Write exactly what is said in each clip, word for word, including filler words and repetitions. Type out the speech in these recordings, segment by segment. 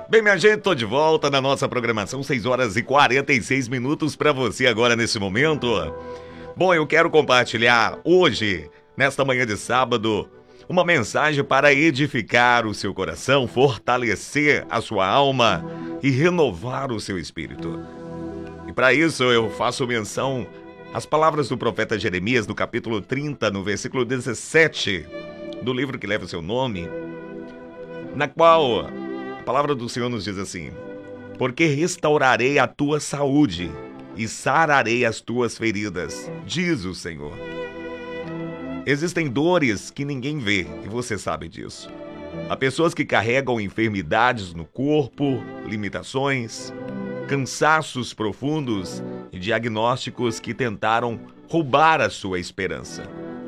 Bem, minha gente, tô de volta na nossa programação, seis horas e quarenta e seis minutos para você agora nesse momento. Bom, eu quero compartilhar hoje, nesta manhã de sábado, uma mensagem para edificar o seu coração, fortalecer a sua alma e renovar o seu espírito. E para isso eu faço menção às palavras do profeta Jeremias, no capítulo trinta, no versículo dezessete, do livro que leva o seu nome, na qual a palavra do Senhor nos diz assim: porque restaurarei a tua saúde e sararei as tuas feridas, diz o Senhor. Existem dores que ninguém vê, e você sabe disso. Há pessoas que carregam enfermidades no corpo, limitações, cansaços profundos e diagnósticos que tentaram roubar a sua esperança.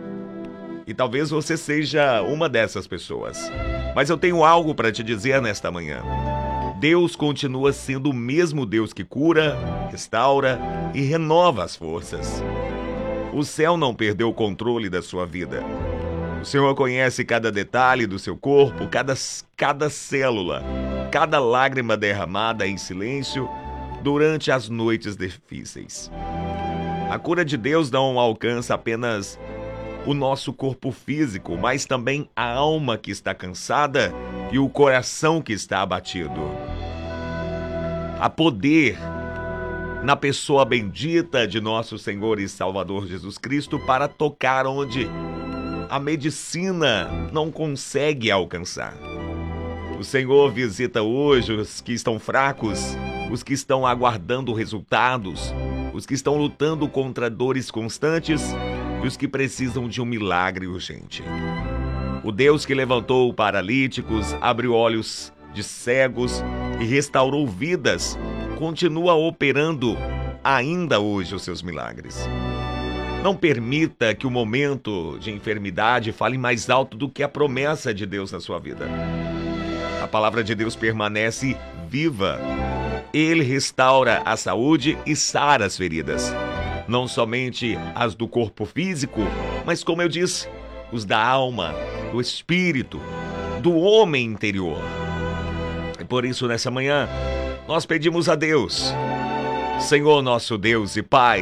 E talvez você seja uma dessas pessoas. Mas eu tenho algo para te dizer nesta manhã. Deus continua sendo o mesmo Deus que cura, restaura e renova as forças. O céu não perdeu o controle da sua vida. O Senhor conhece cada detalhe do seu corpo, cada, cada célula, cada lágrima derramada em silêncio durante as noites difíceis. A cura de Deus não alcança apenas o nosso corpo físico, mas também a alma que está cansada e o coração que está abatido. Há poder na pessoa bendita de nosso Senhor e Salvador Jesus Cristo para tocar onde a medicina não consegue alcançar. O Senhor visita hoje os que estão fracos, os que estão aguardando resultados, os que estão lutando contra dores constantes e os que precisam de um milagre urgente. O Deus que levantou paralíticos, abriu olhos de cegos e restaurou vidas, continua operando ainda hoje os seus milagres. Não permita que o momento de enfermidade fale mais alto do que a promessa de Deus na sua vida. A palavra de Deus permanece viva. Ele restaura a saúde e sara as feridas. Não somente as do corpo físico, mas, como eu disse, os da alma, do espírito, do homem interior. E por isso, nessa manhã, nós pedimos a Deus, Senhor nosso Deus e Pai,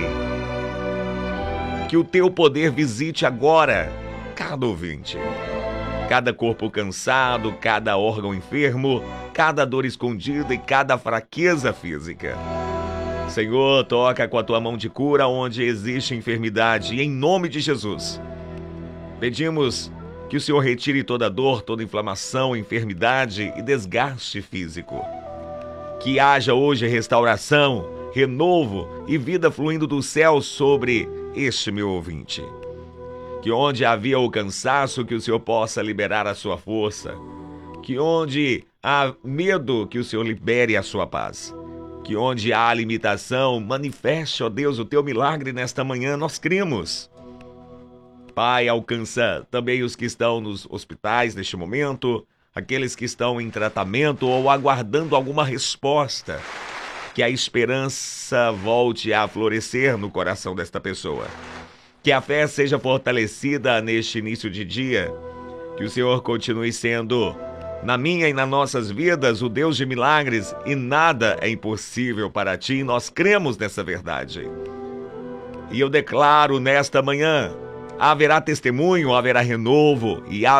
que o teu poder visite agora cada ouvinte, cada corpo cansado, cada órgão enfermo, cada dor escondida e cada fraqueza física. Senhor, toca com a tua mão de cura onde existe enfermidade, e em nome de Jesus, pedimos que o Senhor retire toda dor, toda inflamação, enfermidade e desgaste físico. Que haja hoje restauração, renovo e vida fluindo do céu sobre este meu ouvinte. Que onde havia o cansaço, que o Senhor possa liberar a sua força. Que onde há medo, que o Senhor libere a sua paz. Que onde há limitação, manifeste, ó Deus, o teu milagre nesta manhã, nós cremos. Pai, alcança também os que estão nos hospitais neste momento, aqueles que estão em tratamento ou aguardando alguma resposta. Que a esperança volte a florescer no coração desta pessoa. Que a fé seja fortalecida neste início de dia. Que o Senhor continue sendo, na minha e nas nossas vidas, o Deus de milagres, e nada é impossível para ti. Nós cremos nessa verdade. E eu declaro nesta manhã, haverá testemunho, haverá renovo e haverá